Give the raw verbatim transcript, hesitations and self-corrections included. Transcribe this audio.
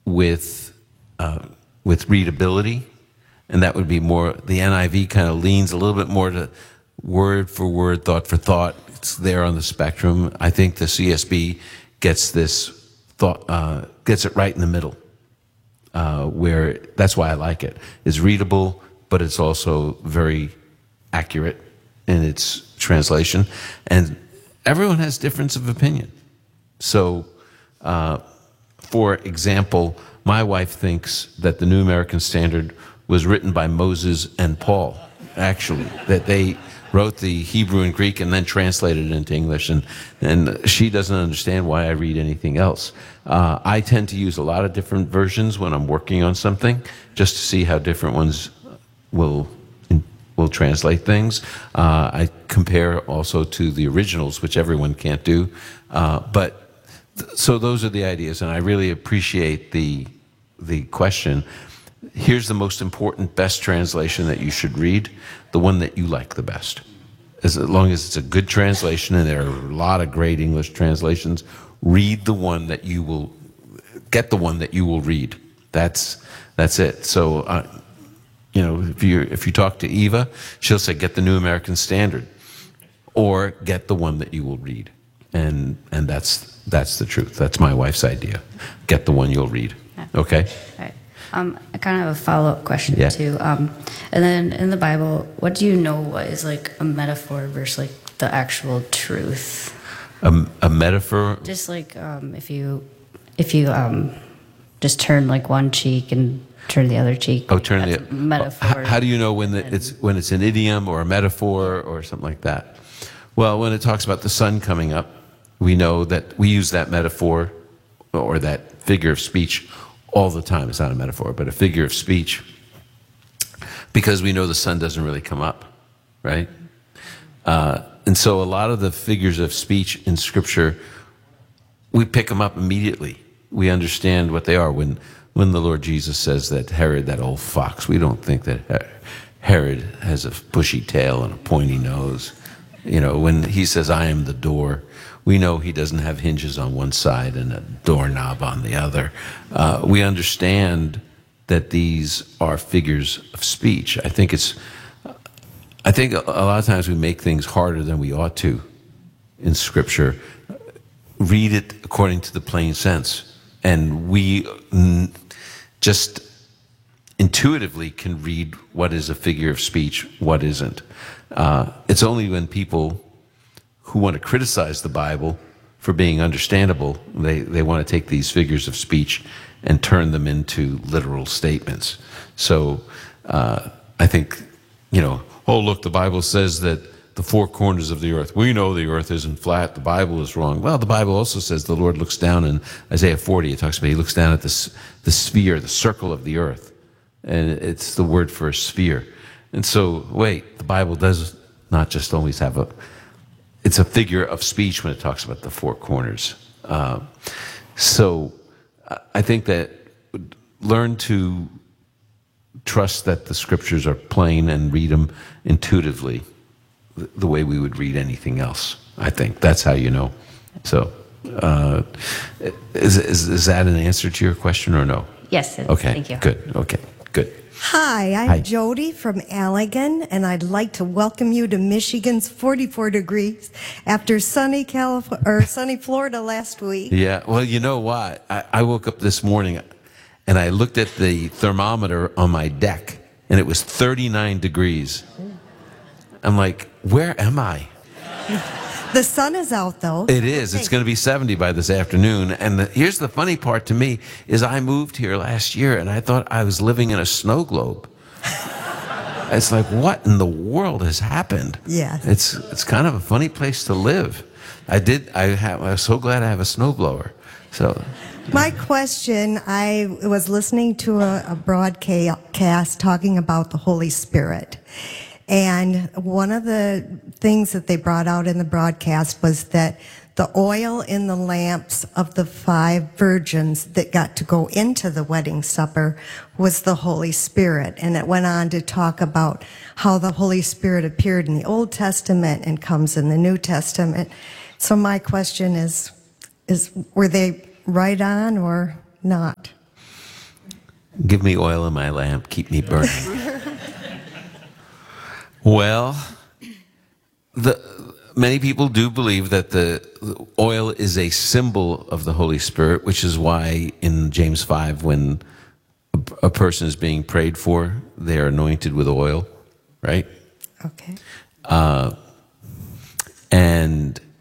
with uh, with readability, and that would be more, the N I V kind of leans a little bit more to word for word, thought for thought. It's there on the spectrum. I think the C S B gets this thought, uh, gets it right in the middle, uh, where that's why I like it. It's readable, but it's also very accurate in its translation, and everyone has difference of opinion. So, uh, for example, my wife thinks that the New American Standard was written by Moses and Paul, actually, that they wrote the Hebrew and Greek and then translated it into English, and, and she doesn't understand why I read anything else. Uh, I tend to use a lot of different versions when I'm working on something, just to see how different ones will will translate things. Uh, I compare also to the originals, which everyone can't do. Uh, but th so those are the ideas, and I really appreciate the the question. Here's the most important, best translation that you should read, the one that you like the best. As long as it's a good translation, and there are a lot of great English translations, read the one that you will, get the one that you will read. That's, that's it. So, uh, you know, if you if you talk to Eva, she'll say, get the New American Standard, or get the one that you will read. And, and that's, that's the truth. That's my wife's idea. Get the one you'll read. Okay? All right. Um, I kind of have a follow-up question, yeah. too. Um, and then in the Bible, what do you know what is like a metaphor versus like the actual truth? A, a metaphor? Just like um, if you if you um, just turn like one cheek and turn the other cheek. Oh, turn the metaphor. How, how do you know when the, it's when it's an idiom or a metaphor or something like that? Well, when it talks about the sun coming up, we know that we use that metaphor or that figure of speech all the time. It's not a metaphor, but a figure of speech, because we know the sun doesn't really come up, right? Uh, and so a lot of the figures of speech in Scripture, we pick them up immediately. We understand what they are. When when the Lord Jesus says that Herod, that old fox, we don't think that Herod has a bushy tail and a pointy nose. You know, when he says, I am the door, we know he doesn't have hinges on one side and a doorknob on the other. Uh, we understand that these are figures of speech. I think it's, I think a, a lot of times we make things harder than we ought to in Scripture. Read it according to the plain sense, and we mm, just intuitively can read what is a figure of speech, what isn't. Uh, it's only when people who want to criticize the Bible for being understandable, they, they want to take these figures of speech and turn them into literal statements. So uh, I think, you know, oh, look, the Bible says that the four corners of the earth. We know the earth isn't flat. The Bible is wrong. Well, the Bible also says the Lord looks down in Isaiah forty. It talks about he looks down at the, the sphere, the circle of the earth. And it's the word for a sphere. And so, wait, the Bible does not just always have a, it's a figure of speech when it talks about the four corners. Uh, so I think that learn to trust that the Scriptures are plain and read them intuitively, the way we would read anything else. I think that's how you know. So uh, is, is, is that an answer to your question or no? Yes, it is. Okay, Thank you. good, okay, good. Hi, I'm Hi. Jody from Allegan, and I'd like to welcome you to Michigan's forty-four degrees after sunny California or sunny Florida last week. Yeah, well, you know what? I, I woke up this morning and I looked at the thermometer on my deck, and it was thirty-nine degrees. I'm like, where am I? The sun is out, though. It is. It's going to be seventy by this afternoon. And the, here's the funny part to me is I moved here last year, and I thought I was living in a snow globe. It's like, what in the world has happened? Yeah. It's it's kind of a funny place to live. I did. I have. I was so glad I have a snowblower. So. My question, I was listening to a, a broadcast talking about the Holy Spirit. And one of the things that they brought out in the broadcast was that the oil in the lamps of the five virgins that got to go into the wedding supper was the Holy Spirit. And it went on to talk about how the Holy Spirit appeared in the Old Testament and comes in the New Testament. So my question is, is were they right on or not? Give me oil in my lamp, keep me burning. Well, the, many people do believe that the oil is a symbol of the Holy Spirit, which is why in James five, when a, a person is being prayed for, they are anointed with oil, right? Okay. Uh, and